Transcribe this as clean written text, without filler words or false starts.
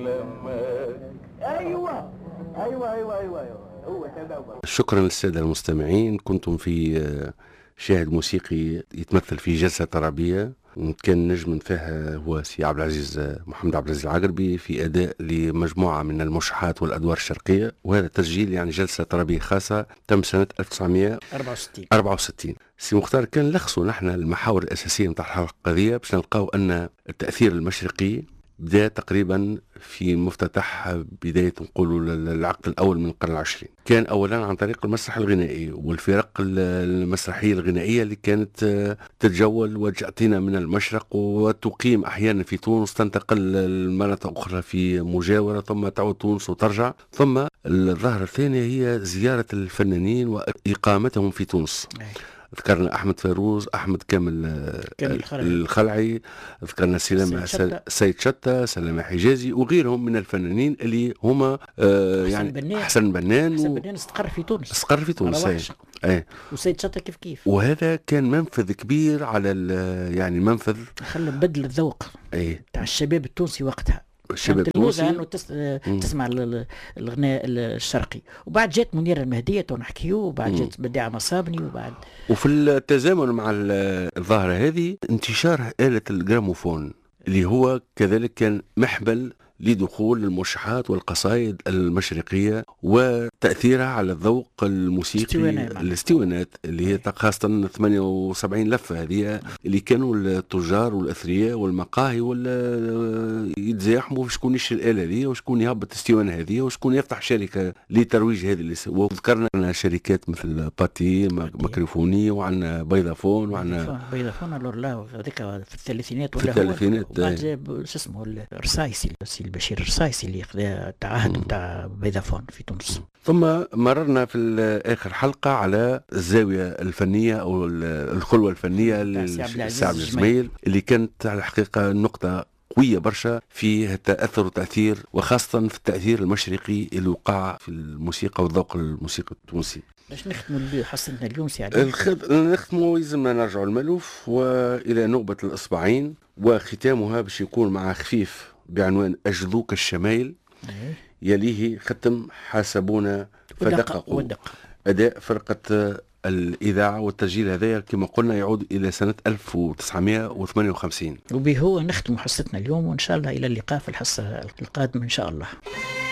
ايوه ايوه ايوه ايوه هو تمام. شكرا للسادة المستمعين، كنتم في شاهد موسيقي يتمثل في جلسة طربية، كان نجم فيها هو سي عبد العزيز محمد عبد العزيز العقربي في أداء لمجموعة من الموشحات والأدوار الشرقية، وهذا تسجيل يعني جلسة طربية خاصة تم سنة 1964. سي مختار، كان لخصوا نحن المحاور الأساسية نتاع الحلقة هذه باش نلقاو أن التأثير المشرقي بدأ تقريبا في مفتتح بداية نقولوا العقد الأول من القرن العشرين. كان أولا عن طريق المسرح الغنائي والفرق المسرحية الغنائية اللي كانت تتجول وتأتينا من المشرق وتقيم أحيانا في تونس، تنتقل المناطق أخرى في مجاورة ثم تعود تونس وترجع. ثم الظاهرة الثانية هي زيارة الفنانين وإقامتهم في تونس. ذكرنا أحمد فيروز، أحمد كامل الخلعي، ذكرنا سيد شتى، سلامة حجازي وغيرهم من الفنانين اللي هما يعني حسن بنان استقر في تونس. وسيد شتى كيف وهذا كان منفذ كبير على يعني منفذ خلى بدل الذوق تاع الشباب التونسي وقتها. الشباب التونسي انه تسمع الغناء الشرقي، وبعد جات منيرة المهدية ونحكيو، وبعد جات بديعة مصابني، وفي التزامن مع الظاهرة هذه انتشار آلة الجراموفون اللي هو كذلك كان محبل لدخول الموشحات والقصائد المشرقية وتأثيرها على الذوق الموسيقي، الاستوانات اللي هي خاصة 78 لفة هذه اللي كانوا التجار والأثرياء والمقاهي يتزاحموا شكون يشري الآلة هذه وشكون يهبط استوان هذه وشكون يفتح شركة لترويج هذه. وذكرنا شركات مثل باتي ميكروفوني وعندنا بيضافون بيضافون هذيك في الثلاثينات وبعد شو اسمه الرصايسي بشير الرصايسي اللي خذا التعهد نتاع بيضافون في تونس. ثم مررنا في آخر حلقة على الزاوية الفنية أو الخلوة الفنية للسي عبد الجميل اللي كانت على الحقيقة نقطة قوية برشا في تأثر وتأثير، وخاصة في التأثير المشرقي اللي وقع في الموسيقى والذوق الموسيقى التونسي. باش نختموا حصلنا اليوم سي نختموا لازمنا نرجعوا الملف وإلى نوبة الإصبعين، وختامها باش يكون مع خفيف بعنوان أجذوك الشمايل، يليه ختم حاسبونا فدققوا، أداء فرقة الإذاعة. والتسجيل هذا كما قلنا يعود إلى سنة 1958. وبه هو نختم حصتنا اليوم، وإن شاء الله إلى اللقاء في الحصة القادمة إن شاء الله.